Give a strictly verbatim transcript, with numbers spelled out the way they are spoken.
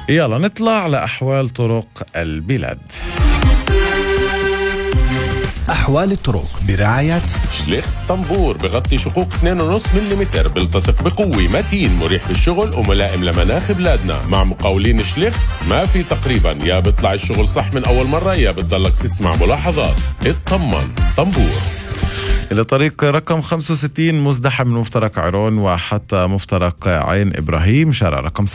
يلا نطلع لأحوال طرق البلاد. أحوال الطرق برعاية شليخ طنبور، بغطي شقوق اثنين فاصلة خمسة ملم، بيلتصق بقوة، متين، مريح بالشغل وملائم لمناخ بلادنا. مع مقاولين شليخ ما في تقريبا، يا بيطلع الشغل صح من أول مرة يا بتضلك تسمع ملاحظات. اطمن، طنبور. إلى طريق رقم خمسة وستين مزدحم من مفترق عرون وحتى مفترق عين إبراهيم، شارع رقم